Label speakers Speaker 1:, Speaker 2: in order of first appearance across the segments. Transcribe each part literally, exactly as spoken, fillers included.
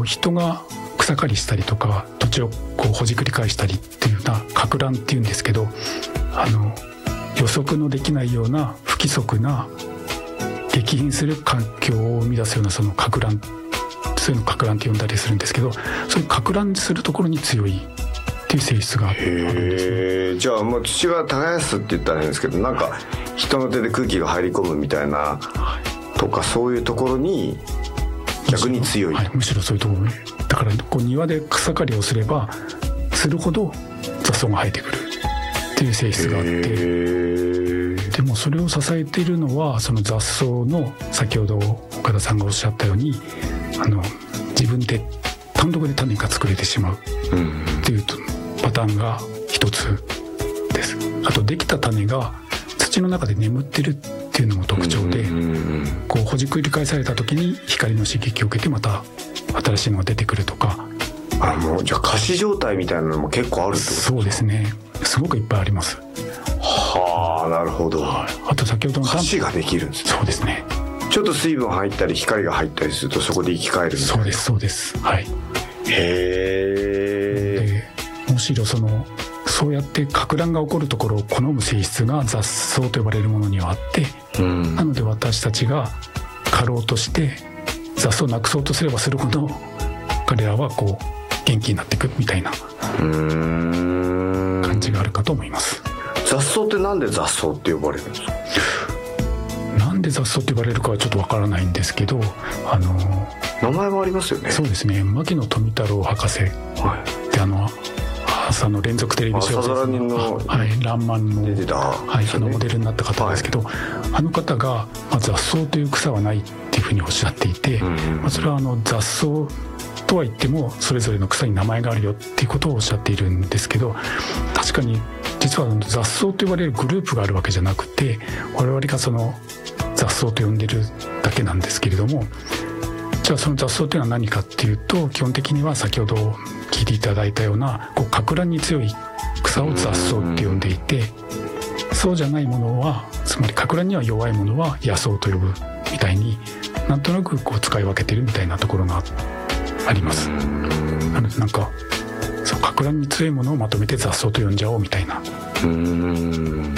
Speaker 1: 人が草刈りしたりとか土地をこうほじくり返したりっていうような撹乱っていうんですけど、あの予測のできないような不規則な激変する環境を生み出すようなその撹乱、そういうのを撹乱って呼んだりするんですけど、そういう撹乱するところに強いっていう性質があるんですね。
Speaker 2: へー、じゃあもう土が耕すって言ったら変ですけど、なんか人の手で空気が入り込むみたいなとか、そういうところに逆に強い。
Speaker 1: はい、むしろそういうところに、だからこう庭で草刈りをすればするほど雑草が生えてくるっていう性質があって、でもそれを支えているのはその雑草の、先ほど岡田さんがおっしゃったように、あの自分で単独で種が作れてしまうっていうパターンが一つです。あとできた種が土の中で眠ってるっていうのも特徴で、こうほじくり返された時に光の刺激を受けてまた新しいのが出てくるとか。
Speaker 2: あ、もうじゃあ仮死状態みたいなのも結構あるってことですか？
Speaker 1: そうですね、すごくいっぱいあります。
Speaker 2: はあ、なるほど。
Speaker 1: はい、あと先ほどの
Speaker 2: 仮死ができるんですね。
Speaker 1: そうですね。
Speaker 2: ちょっと水分入ったり光が入ったりするとそこで生き返るみたいな。
Speaker 1: そうですそうです。はい。
Speaker 2: へ
Speaker 1: え。むしろそのそうやって撹乱が起こるところを好む性質が雑草と呼ばれるものにはあって、うん、なので私たちが刈ろうとして雑草をなくそうとすればするほど彼らはこう元気になっていくみたいな感じがあるかと思います。
Speaker 2: 雑草ってなんで雑草って呼ばれるんですか？
Speaker 1: なんで雑草って呼ばれるかはちょっとわからないんですけど、あの
Speaker 2: 名前もありますよね。
Speaker 1: そうですね、牧野富太郎博士って、はい、あの朝の連続テレビ小説の、はい、らんまんの、
Speaker 2: 出てた、
Speaker 1: はい、あのモデルになった方ですけど、はい、あの方が、まあ、雑草という草はないっていうふうにおっしゃっていて、うんうん、まあ、それはあの雑草とは言ってもそれぞれの草に名前があるよっていうことをおっしゃっているんですけど、確かに実は雑草と呼ばれるグループがあるわけじゃなくて、我々がその雑草と呼んでるだけなんですけれども、じゃあその雑草というのは何かっていうと、基本的には先ほど聞いていただいたようなこう撹乱に強い草を雑草って呼んでいて、そうじゃないものは、つまり撹乱には弱いものは野草と呼ぶみたいに、なんとなくこう使い分けてるみたいなところがあります。なのでなんかそう撹乱に強いものをまとめて雑草と呼んじゃおうみたいな。うーんです。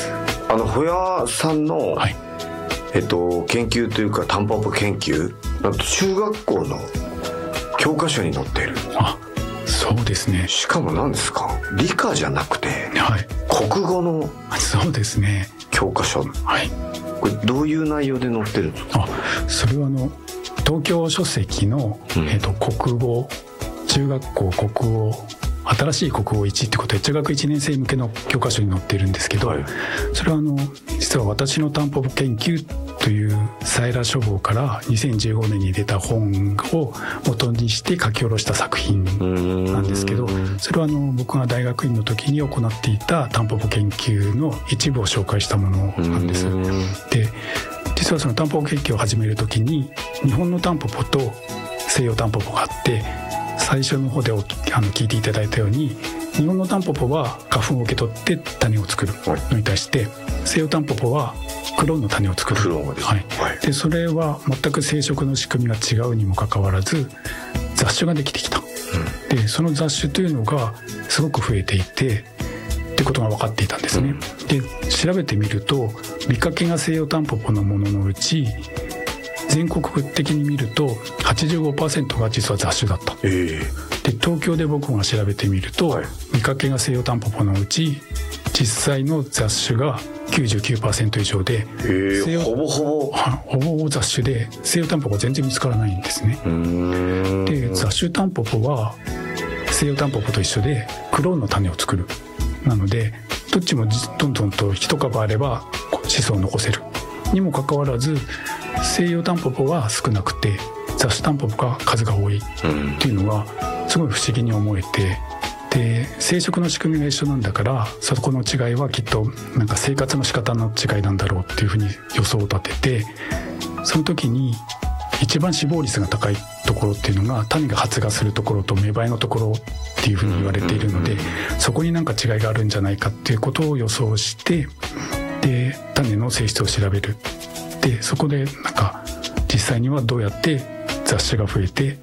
Speaker 2: あのホヤさんの、はい、えっと、研究というかタンポポ研究、なんと中学校の教科書に載っている。
Speaker 1: あ、そうですね。
Speaker 2: しかも何ですか、理科じゃなくて、
Speaker 1: はい、
Speaker 2: 国語の
Speaker 1: そうですね、
Speaker 2: 教科書。はい、これどういう内容で載ってるんですか？
Speaker 1: あ、それはあの東京書籍の、うん、えっと、国語、中学校国語、新しい国語いちってことで中学いちねん生向けの教科書に載っているんですけど、はい、それはあの実は私のタンポポ研究というサイラ書房からにせんじゅうごねんに出た本を元にして書き下ろした作品なんですけど、それはあの僕が大学院の時に行っていたタンポポ研究の一部を紹介したものなんです。で、実はそのタンポポ研究を始める時に日本のタンポポと西洋タンポポがあって、最初の方でおあの聞いていただいたように、日本のタンポポは花粉を受け取って種を作るのに対して、西洋タンポポはクローンの種を作る。クローンです、はいはい、でそれは全く生殖の仕組みが違うにもかかわらず雑種ができてきた、うん、でその雑種というのがすごく増えていてってことが分かっていたんですね、うん、で調べてみると見かけが西洋タンポポのもののうち全国的に見ると はちじゅうごパーセント が実は雑種だった、えー、で東京で僕が調べてみると、はい、見かけが西洋タンポポのうち実際の雑種が きゅうじゅうきゅうパーセント 以上で、
Speaker 2: えー、ほぼほぼ
Speaker 1: ほぼ雑種で西洋タンポポは全然見つからないんですね。うーんで雑種タンポポは西洋タンポポと一緒でクローンの種を作る。なのでどっちもどんどんと一株あれば子孫を残せるにもかかわらず、西洋タンポポは少なくて雑種タンポポが数が多いっていうのがすごい不思議に思えて、で生殖の仕組みが一緒なんだからそこの違いはきっとなんか生活の仕方の違いなんだろうっていうふうに予想を立てて、その時に一番死亡率が高いところっていうのが種が発芽するところと芽生えのところっていうふうに言われているので、そこになんか違いがあるんじゃないかっていうことを予想して、で種の性質を調べる。でそこでなんか実際にはどうやって雑種が増えて